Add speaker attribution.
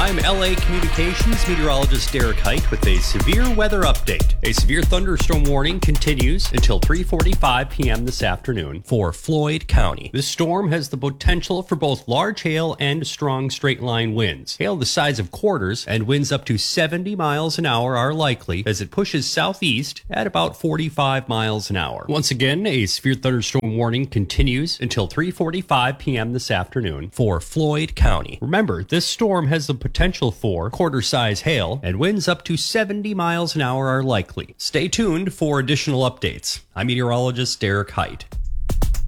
Speaker 1: I'm LA Communications meteorologist Derek Height with a severe weather update. A severe thunderstorm warning continues until 3:45 p.m. this afternoon for Floyd County. This storm has the potential for both large hail and strong straight-line winds. Hail the size of quarters and winds up to 70 miles an hour are likely as it pushes southeast at about 45 miles an hour. Once again, a severe thunderstorm warning continues until 3:45 p.m. this afternoon for Floyd County. Remember, this storm has the potential for quarter-size hail, and winds up to 70 miles an hour are likely. Stay tuned for additional updates. I'm meteorologist Derek Height.